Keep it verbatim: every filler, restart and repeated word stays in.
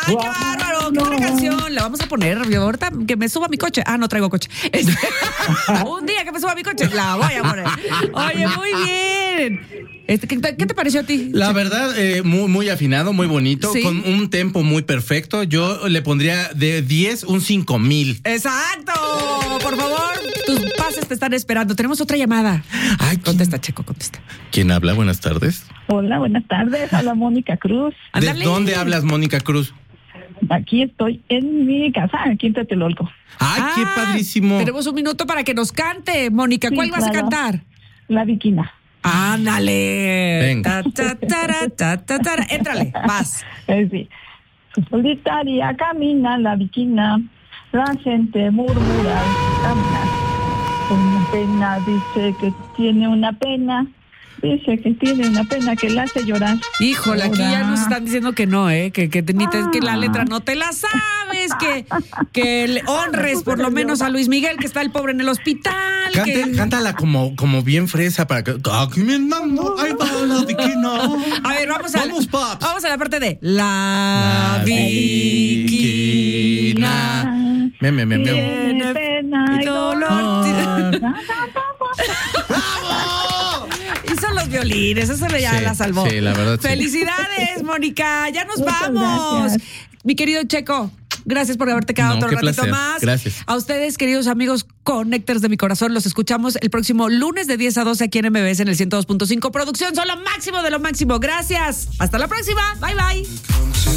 ¡Ay, qué bárbaro! ¡Qué buena canción! La vamos a poner. Yo ahorita que me suba a mi coche. Ah, no traigo coche. Este, un día que me suba a mi coche, la voy a poner. Oye, muy bien. Este, ¿qué, ¿Qué te pareció a ti? La verdad, eh, muy, muy afinado, muy bonito, ¿Sí? con un tempo muy perfecto. Yo le pondría de diez un cinco mil. ¡Exacto! Por favor, tus pases te están esperando. Tenemos otra llamada. Ay, contesta, Checo, contesta. ¿Quién habla? Buenas tardes. Hola, buenas tardes. Habla Mónica Cruz. ¿De Ándale. dónde hablas, Mónica Cruz? Aquí estoy en mi casa, aquí en Tlatelolco. ¡Ay, Ah, qué padrísimo! Tenemos un minuto para que nos cante, Mónica. Sí, ¿Cuál vas a claro. cantar? La Viquina. Ándale. Venga. Ta, ta, tara, ta, ta, tara. Éntrale, vas. Eh, sí. Solitaria camina la Viquina, la gente murmura al caminar. Con pena dice que tiene una pena, dice que tiene una pena que la hace llorar. Híjole, aquí ya Ahora. nos están diciendo que no, ¿eh? Que, que, te- ni te- Ah. que la letra no te la sabes, que, que le honres por lo menos a Luis Miguel, que está el pobre en el hospital. Cante- que... Cántala como, como bien fresa para que. Aquí me mando, ahí va la Viquina. A ver, vamos a, Vamos, paps. vamos a la parte de La, La Viquina. Me, me, me, me. Tiene pena y dolor. Ah. Y son los violines, eso ya Sí, la salvó. sí, la verdad, sí. Felicidades, Mónica, ya nos Muchas vamos. gracias. Mi querido Checo, gracias por haberte quedado No, otro qué ratito placer. más. Gracias. A ustedes, queridos amigos Connectors de mi corazón, los escuchamos el próximo lunes de diez a doce aquí en M B S en el ciento dos punto cinco. Producción, son lo máximo de lo máximo. Gracias. Hasta la próxima. Bye, bye.